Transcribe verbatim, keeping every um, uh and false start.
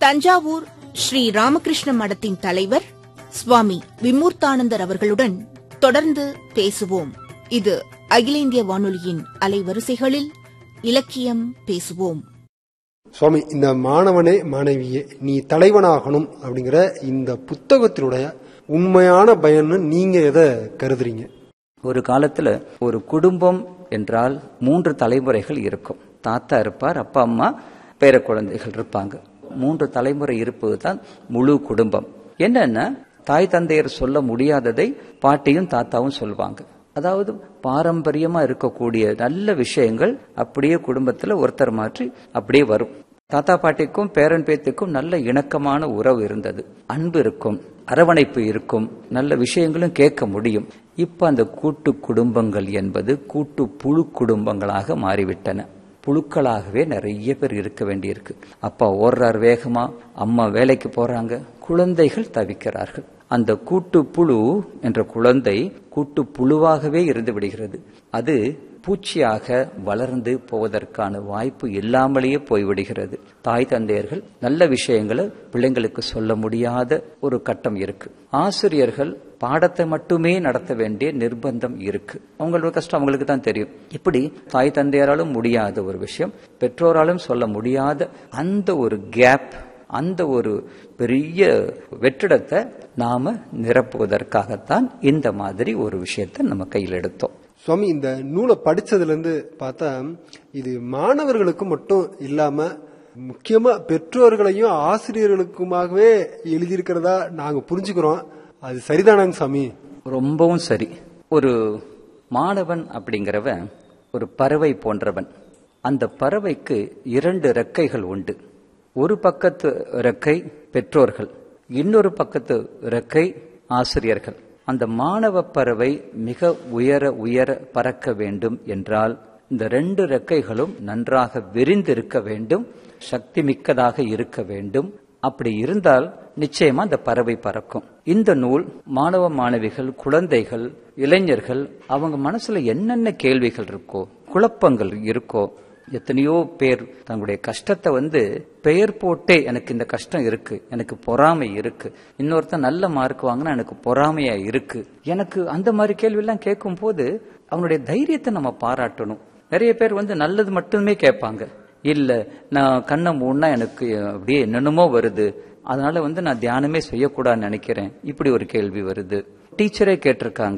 தஞ்சாவூர் ஸ்ரீ ராமகிருஷ்ண மடத்தின் தலைவர் சுவாமி விமூர்த்தானந்தர் அவர்களுடன் தொடர்ந்து பேசுவோம். இது அகில இந்திய வானொலியின் அலைவரிசைகளில் இலக்கியம் பேசுவோம். சுவாமி, இந்த மாணவனே மாணவியே நீ தலைவனாகணும் அப்படிங்கிற இந்த புத்தகத்தினுடைய உண்மையான பயன்னு நீங்க எதை கருதுறீங்க? ஒரு காலத்துல ஒரு குடும்பம் என்றால் மூன்று தலைமுறைகள் இருக்கும். தாத்தா இருப்பார், அப்பா அம்மா, பேர குழந்தைகள் இருப்பாங்க. மூன்று தலைமுறை இருப்பதுதான் முழு குடும்பம். என்னன்னா, தாய் தந்தையர் சொல்ல முடியாததை பாட்டியும் தாத்தாவும் சொல்லுவாங்க. அதாவது பாரம்பரியமா இருக்கக்கூடிய நல்ல விஷயங்கள் அப்படியே குடும்பத்துல ஒருத்தர் மாற்றி அப்படியே வரும். தாத்தா பாட்டிக்கும் பேரன் பேத்திக்கும் நல்ல இணக்கமான உறவு இருந்தது, அன்பு இருக்கும், அரவணைப்பு இருக்கும், நல்ல விஷயங்களும் கேட்க முடியும். இப்ப அந்த கூட்டு குடும்பங்கள் என்பது கூட்டு புழு குடும்பங்களாக மாறிவிட்டன. புழுக்களாகவே நிறைய பேர் இருக்க வேண்டியிருக்கு. அப்பா ஓடுறார் வேகமா, அம்மா வேலைக்கு போறாங்க, குழந்தைகள் தவிக்கிறார்கள். அந்த கூட்டு புழு என்ற குழந்தை கூட்டு புழுவாகவே இருந்து விடுகிறது. அது பூச்சியாக வளர்ந்து போவதற்கான வாய்ப்பு இல்லாமலேயே போய்விடுகிறது. தாய் தந்தையர்கள் நல்ல விஷயங்களை பிள்ளைங்களுக்கு சொல்ல முடியாத ஒரு கட்டம் இருக்கு. ஆசிரியர்கள் பாடத்தை மட்டுமே நடத்த வேண்டிய நிர்பந்தம் இருக்கு. அவங்களோட கஷ்டம் அவங்களுக்கு தான் தெரியும். இப்படி தாய் தந்தையராலும் முடியாத ஒரு விஷயம், பெற்றோராலும் சொல்ல முடியாத அந்த ஒரு கேப், அந்த ஒரு பெரிய வெற்றிடத்தை நாம நிரப்புவதற்காகத்தான் இந்த மாதிரி ஒரு விஷயத்தை நம்ம கையில் எடுத்தோம். சுவாமி, இந்த நூலை படிச்சதுல இருந்து பார்த்தா இது மாணவர்களுக்கு மட்டும் இல்லாம முக்கியமா பெற்றோர்களையும் ஆசிரியர்களுக்குமாகவே எழுதியிருக்கிறதா நாங்க புரிஞ்சுக்கிறோம். அது சரிதானாங்க சாமி? ரொம்பவும் சரி. ஒரு மாணவன் அப்படிங்கிறவன் ஒரு பறவை போன்றவன். அந்த பறவைக்கு இரண்டு ரெக்கைகள் உண்டு. ஒரு பக்கத்து ரெக்கை பெற்றோர்கள், இன்னொரு பக்கத்து ரெக்கை ஆசிரியர்கள். அந்த மாணவ பறவை மிக உயர உயர பறக்க வேண்டும் என்றால் இந்த ரெண்டு ரெக்கைகளும் நன்றாக விரிந்திருக்க வேண்டும், சக்தி மிக்கதாக இருக்க வேண்டும். அப்படி இருந்தால் நிச்சயமா அந்த பறவை பறக்கும். இந்த நூல் மாணவ மாணவிகள், குழந்தைகள், இளைஞர்கள் அவங்க மனசுல என்னென்ன கேள்விகள் இருக்கோ, குழப்பங்கள் இருக்கோ, எத்தனையோ பேர் தங்களுடைய கஷ்டத்தை வந்து பெயர் போட்டே எனக்கு இந்த கஷ்டம் இருக்கு, எனக்கு பொறாமை இருக்கு, இன்னொருத்தன் நல்ல மார்க் வாங்கினா எனக்கு பொறாமையா இருக்கு, எனக்கு அந்த மாதிரி கேள்வி எல்லாம் கேட்கும் போது அவனுடைய தைரியத்தை நம்ம பாராட்டணும். நிறைய பேர் வந்து நல்லது மட்டுமே கேட்பாங்க. இல்ல நான் கண்ணை மூடனா எனக்கு அப்படியே என்னென்னமோ வருது, அதனால வந்து நான் தியானமே செய்யக்கூடாதுன்னு நினைக்கிறேன், இப்படி ஒரு கேள்வி வருது. டீச்சரே கேட்டிருக்காங்க,